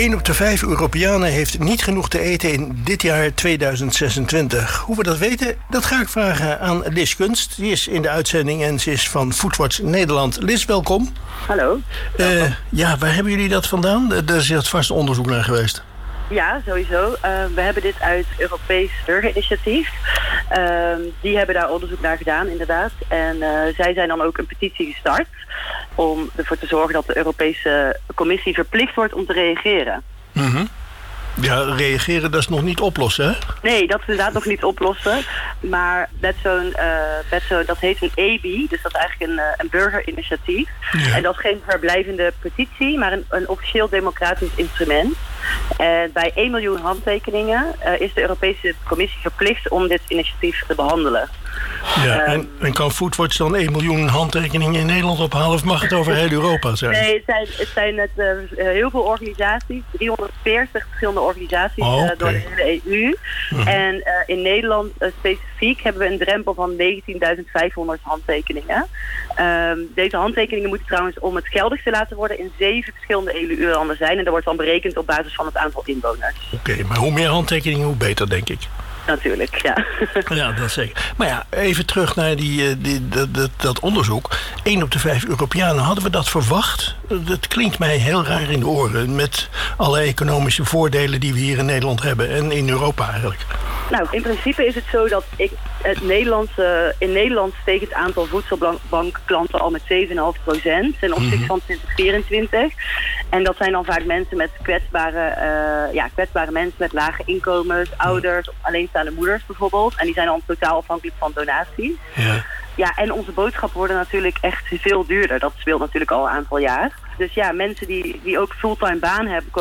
1 op de 5 Europeanen heeft niet genoeg te eten in dit jaar 2026. Hoe we dat weten, dat ga ik vragen aan Lis Kunst. Die is in de uitzending en ze is van Foodwatch Nederland. Lis, welkom. Hallo. Waar hebben jullie dat vandaan? Daar is vast onderzoek naar geweest. Ja, sowieso. We hebben dit uit Europees Burgerinitiatief. Die hebben daar onderzoek naar gedaan, inderdaad. En zij zijn dan ook een petitie gestart om ervoor te zorgen dat de Europese Commissie verplicht wordt om te reageren. Mm-hmm. Ja, reageren, dat is nog niet oplossen, hè? Nee, dat is inderdaad nog niet oplossen. Maar met zo'n dat heet een EBI, dus dat is eigenlijk een burgerinitiatief. Ja. En dat is geen verblijvende petitie, maar een officieel democratisch instrument. En bij 1 miljoen handtekeningen is de Europese Commissie verplicht om dit initiatief te behandelen. Ja, en kan Foodwatch dan 1 miljoen handtekeningen in Nederland ophalen of mag het over heel Europa zijn? Nee, het zijn heel veel organisaties, 340 verschillende organisaties door de hele EU. Mm-hmm. En in Nederland specifiek hebben we een drempel van 19.500 handtekeningen. Deze handtekeningen moeten trouwens om het geldig te laten worden in 7 verschillende EU-landen zijn. En dat wordt dan berekend op basis van het aantal inwoners. Oké, maar hoe meer handtekeningen, hoe beter, denk ik. Natuurlijk, ja. Ja, dat zeker. Maar ja, even terug naar dat onderzoek. 1 op de 5 Europeanen, hadden we dat verwacht? Dat klinkt mij heel raar in de oren. Met alle economische voordelen die we hier in Nederland hebben. En in Europa eigenlijk. Nou, in principe is het zo dat in Nederland steeg het aantal voedselbankklanten al met 7,5% ten opzichte van 2024. En dat zijn dan vaak mensen met kwetsbare mensen met lage inkomens, ouders of alleenstaande moeders bijvoorbeeld. En die zijn dan totaal afhankelijk van donaties. Ja. Ja, en onze boodschappen worden natuurlijk echt veel duurder. Dat speelt natuurlijk al een aantal jaar. Dus ja, mensen die ook fulltime baan hebben,